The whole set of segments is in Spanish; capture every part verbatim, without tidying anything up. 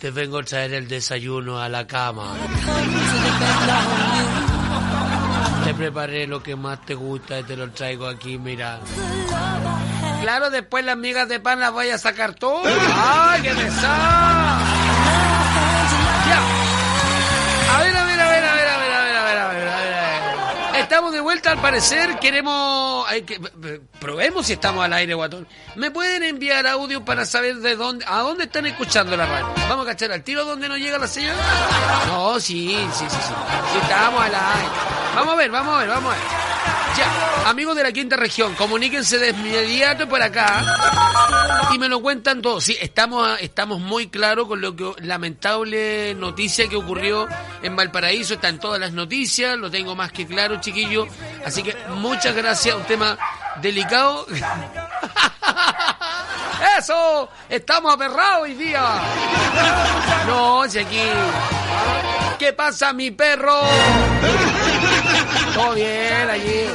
te vengo a traer el desayuno a la cama. Te preparé lo que más te gusta y te lo traigo aquí, mira. Claro, después las migas de pan las voy a sacar tú. ¡Ay, qué pesada! Ya. A ver, a ver, a ver, a ver, a ver, a ver, a ver, a ver, a ver. Estamos de vuelta, al parecer. Queremos... Hay que, probemos si estamos al aire, guatón. ¿Me pueden enviar audio para saber de dónde... a dónde están escuchando la radio? ¿Vamos a cachar al tiro donde nos llega la señal? No, sí, sí, sí, sí. Sí, estamos al aire. Vamos a ver, vamos a ver, vamos a ver. Ya, amigos de la quinta región, comuníquense de inmediato por acá y me lo cuentan todo. Sí, estamos, estamos muy claros con lo que lamentable noticia que ocurrió en Valparaíso. Está en todas las noticias, lo tengo más que claro, chiquillos. Así que muchas gracias, un tema delicado. ¡Eso! ¡Estamos aperrados hoy día! No, si aquí... ¿Qué pasa, mi perro? Todo bien allí.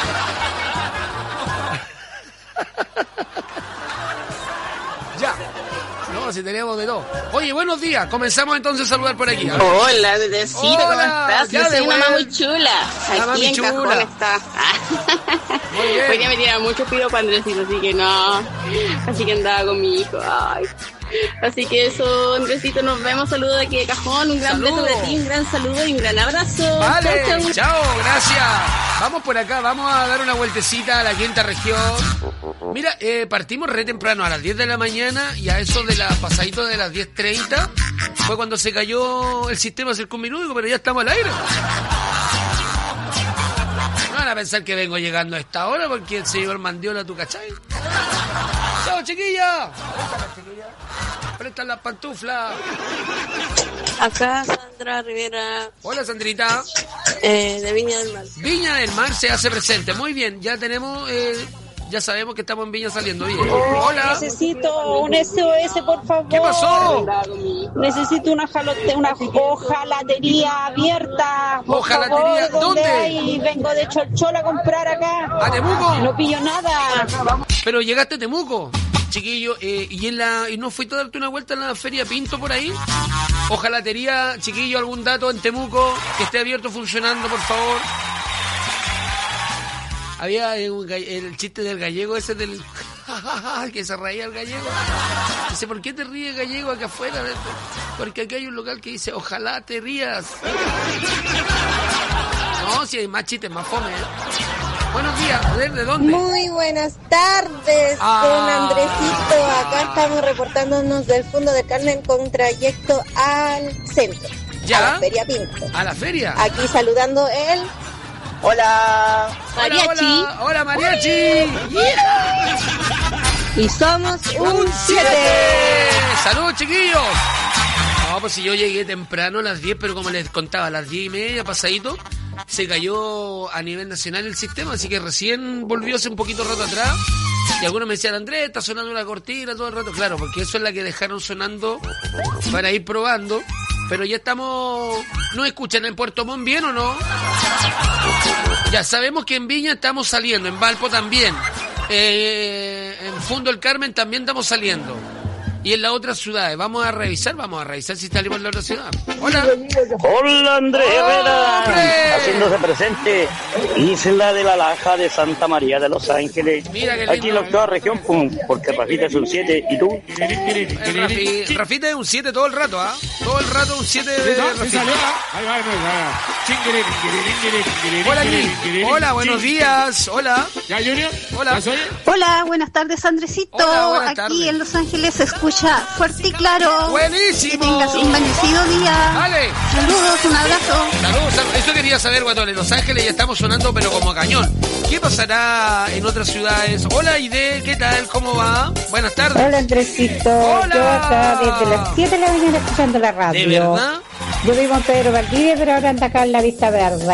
Ya. No, si tenemos de todo. Oye, buenos días. Comenzamos entonces a saludar por aquí. Hola, bebecito, ¿cómo estás? Yo soy mamá muy chula. Aquí en chula. Cajón está. Hoy día me tiran mucho piro para Andresito, así que no. Así que andaba con mi hijo. Ay. Así que eso, Andresito, nos vemos. Saludos de aquí de Cajón. Un gran Saludo. beso de ti, un gran saludo y un gran abrazo. Vale, chao, chao. chao, gracias. Vamos por acá, vamos a dar una vueltecita a la quinta región. Mira, eh, partimos re temprano, a las diez de la mañana, y a eso de la pasadito de las diez treinta fue cuando se cayó el sistema circunminúdico, pero ya estamos al aire. No van a pensar que vengo llegando a esta hora porque el señor Mandiola, ¿tú cachai? ¡Chao, chiquilla! Prestan las pantuflas. Acá Sandra Rivera. Hola, Sandrita. Eh, de Viña del Mar. Viña del Mar se hace presente. Muy bien, ya tenemos, eh, ya sabemos que estamos en Viña saliendo bien. Hola. Necesito un S O S, por favor. ¿Qué pasó? Necesito una jalote, una hojalatería abierta. Por ¿Hojalatería? favor, ¿Dónde? hay? Vengo de Cholchol a comprar acá. ¿A Temuco? No pillo nada. Pero llegaste a Temuco, chiquillo, eh, y en la y no fuiste a darte una vuelta en la Feria Pinto por ahí. Hojalatería, chiquillo, algún dato en Temuco que esté abierto, funcionando, por favor. Había un, el chiste del gallego ese del... que se reía el gallego. Dice, ¿por qué te ríes, gallego, acá afuera? Porque aquí hay un local que dice, ojalá te rías. No, si hay más chistes, más fome, ¿eh? Buenos días, a ver, ¿de dónde? Muy buenas tardes, Ah. don Andresito. Acá estamos reportándonos del Fondo de Carmen con trayecto al centro. ¿Ya? A la Feria Pinto. ¿A la feria? Aquí saludando él. Hola. Hola, Mariachi. hola, hola, mariachi. Yeah. Y somos un ¡Un siete! siete. ¡Saludos, chiquillos! No, pues si yo llegué temprano a las diez, pero como les contaba, a las diez y media, pasadito, se cayó a nivel nacional el sistema, así que recién volvió hace un poquito rato atrás. Y algunos me decían, Andrés, está sonando una cortina todo el rato. Claro, porque eso es la que dejaron sonando para ir probando. Pero ya estamos... ¿Nos escuchan en Puerto Montt bien o no? Ya sabemos que en Viña estamos saliendo, en Valpo también. Eh, en Fondo del Carmen también estamos saliendo. Y en las otras ciudades, vamos a revisar, vamos a revisar si salimos en la otra ciudad. Hola. Hola, Andrés Herrera, ¡Hombre! haciéndose presente, Isla de la Laja de Santa María de Los Ángeles. Mira qué lindo. Aquí en la octava región, pum, porque Rafita es un siete, ¿y tú? El Rafi, Rafita es un siete todo el rato, ¿ah? Todo el rato un siete de Rafita. Hola, aquí. Hola, buenos días. Hola. ¿Ya, Junior? Hola. ¿Ya soy? Hola, buenas tardes, Andresito. Hola, buenas Aquí tardes. en Los Ángeles se escucha fuerte y claro. ¡Buenísimo! Que tengas un bendecido día. Dale. Saludos, un abrazo. Saludos, saludos. Eso quería saber, guatón. En Los Ángeles ya estamos sonando, pero como a cañón. ¿Qué pasará en otras ciudades? Hola, Aide, ¿qué tal? ¿Cómo va? Buenas tardes. Hola, Andresito. Hola. Yo acá desde las siete de la mañana escuchando la radio. ¿De verdad? Yo vivo en Pedro Valdivia, pero ahora ando acá en la Vista Verde.